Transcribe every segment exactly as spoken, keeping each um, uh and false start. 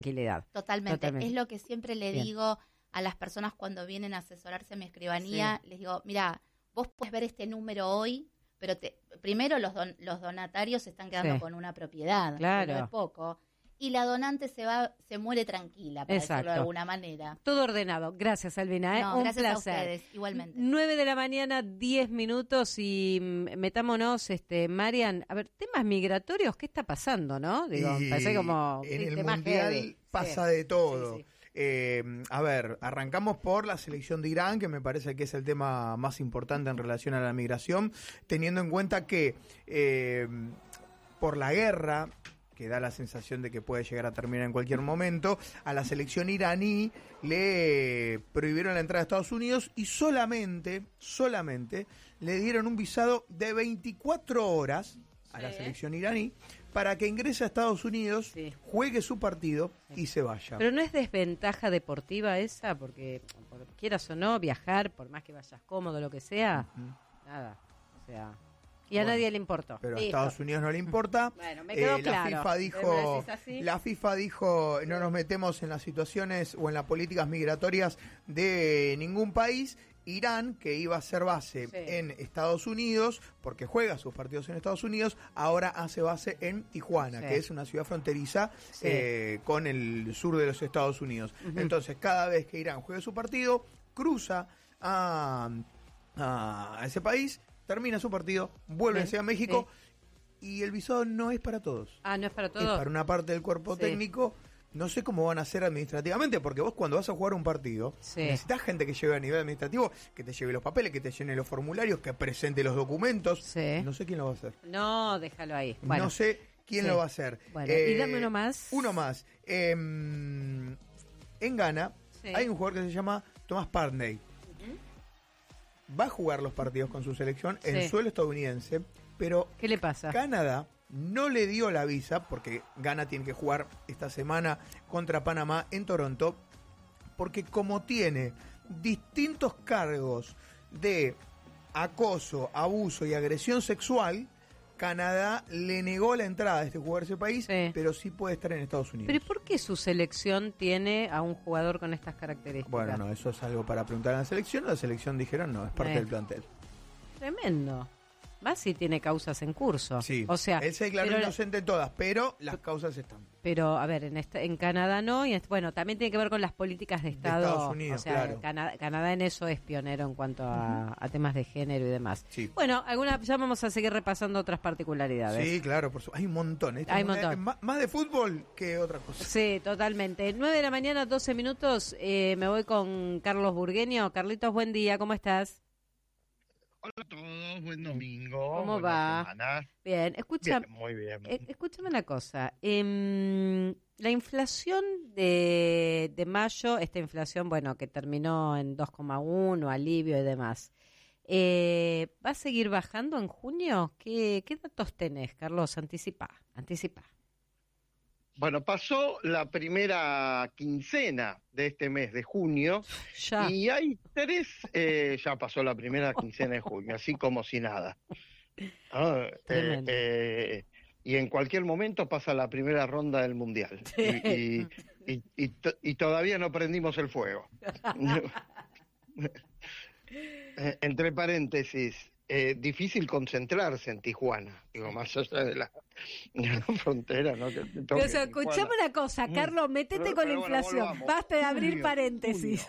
tranquilidad. Totalmente. Totalmente. Es lo que siempre le Bien. digo a las personas cuando vienen a asesorarse a mi escribanía. Sí. Les digo, mira, vos puedes ver este número hoy, pero te, primero los don, los donatarios se están quedando sí. con una propiedad, claro. no es poco, y la donante se va, se muere tranquila, para Exacto. decirlo de alguna manera. Todo ordenado. Gracias, Albina. ¿eh? No, Un gracias placer. a ustedes, igualmente. nueve de la mañana, diez minutos y metámonos, este, Marian, a ver, temas migratorios, ¿qué está pasando, no? Digo, y parece como en el tema Mundial heavy. pasa sí. de todo. Sí, sí. Eh, a ver, arrancamos por la selección de Irán, que me parece que es el tema más importante en relación a la migración, teniendo en cuenta que eh, por la guerra, que da la sensación de que puede llegar a terminar en cualquier momento, a la selección iraní le prohibieron la entrada a Estados Unidos y solamente, solamente le dieron un visado de veinticuatro horas a sí. la selección iraní para que ingrese a Estados Unidos, sí. juegue su partido sí. y se vaya. Pero no es desventaja deportiva esa, porque por, quieras o no, viajar, por más que vayas cómodo, lo que sea, uh-huh. nada, o sea... Y a bueno, nadie le importó. Pero Listo. a Estados Unidos no le importa. Bueno, me quedó eh, claro. La FIFA dijo, la FIFA dijo, no nos metemos en las situaciones o en las políticas migratorias de ningún país. Irán, que iba a ser base sí. en Estados Unidos, porque juega sus partidos en Estados Unidos, ahora hace base en Tijuana, sí. que es una ciudad fronteriza sí. eh, con el sur de los Estados Unidos. Uh-huh. Entonces, cada vez que Irán juegue su partido, cruza a, a ese país, termina su partido, vuelve sí, a México sí. y el visado no es para todos. Ah, no es para todos. Es para una parte del cuerpo sí. técnico. No sé cómo van a hacer administrativamente, porque vos cuando vas a jugar un partido, sí. necesitas gente que lleve a nivel administrativo, que te lleve los papeles, que te llene los formularios, que presente los documentos. Sí. No sé quién lo va a hacer. No, déjalo ahí. Bueno. No sé quién sí. lo va a hacer. Bueno, eh, y dame uno más. Uno más. Eh, en Ghana sí. hay un jugador que se llama Thomas Partey. Va a jugar los partidos con su selección sí. en suelo estadounidense, pero ¿qué le pasa? Canadá no le dio la visa, porque Ghana tiene que jugar esta semana contra Panamá en Toronto, porque como tiene distintos cargos de acoso, abuso y agresión sexual, Canadá le negó la entrada a este jugador a ese país, sí. pero sí puede estar en Estados Unidos. ¿Pero por qué su selección tiene a un jugador con estas características? Bueno, no, eso es algo para preguntar a la selección. La selección dijeron no, es parte eh. del plantel. Tremendo. Más si tiene causas en curso. Sí, o sea, él se declaró inocente en todas, pero las causas están. Pero, a ver, en este, en Canadá no, y bueno, también tiene que ver con las políticas de Estado. De Estados Unidos, o sea, claro. Canadá, Canadá en eso es pionero en cuanto a, uh-huh. a temas de género y demás. Sí. Bueno, alguna, ya vamos a seguir repasando otras particularidades. Sí, claro, por su, hay un montón. Este hay un montón. Más, más de fútbol que otra cosa. Sí, totalmente. nueve de la mañana, doce minutos, eh, me voy con Carlos Burgueño. Carlitos, buen día, ¿cómo estás? Hola a todos, buen domingo. ¿Cómo va? Semana. Bien, escucha, bien, muy bien. Eh, escúchame una cosa. Eh, la inflación de, de mayo, esta inflación, bueno, que terminó en dos coma uno, alivio y demás, eh, ¿va a seguir bajando en junio? ¿Qué, qué datos tenés, Carlos? Anticipa, anticipa. Bueno, pasó la primera quincena de este mes de junio ya. y hay tres, eh, ya pasó la primera quincena de junio, así como si nada. Ah, eh, eh, y en cualquier momento pasa la primera ronda del Mundial y, y, y, y, t- y todavía no prendimos el fuego. eh, entre paréntesis, Eh, difícil concentrarse en Tijuana, digo, más allá de la, de la frontera, ¿no? Que te pero, o sea, escuchame una cosa, Carlos, metete pero, con pero la bueno, inflación, volvamos. Basta de abrir Julio, paréntesis.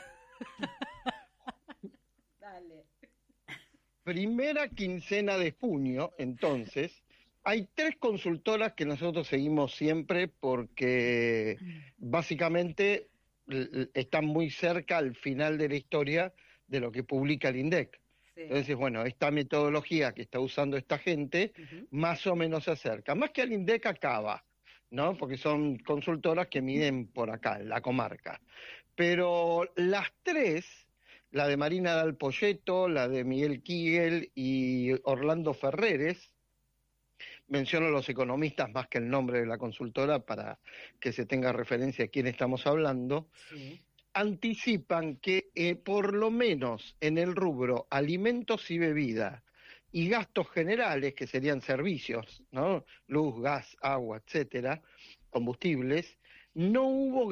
Dale. Primera quincena de junio, entonces, hay tres consultoras que nosotros seguimos siempre porque básicamente están muy cerca al final de la historia de lo que publica el INDEC. Sí. Entonces, bueno, esta metodología que está usando esta gente uh-huh. más o menos se acerca. Más que al INDEC acaba, ¿no? Porque son consultoras que miden por acá, en la comarca. Pero las tres, la de Marina Dal Poyetto, la de Miguel Kigel y Orlando Ferreres, menciono los economistas más que el nombre de la consultora para que se tenga referencia a quién estamos hablando, sí. anticipan que eh, por lo menos en el rubro alimentos y bebida y gastos generales, que serían servicios, ¿no? Luz, gas, agua, etcétera, combustibles, no hubo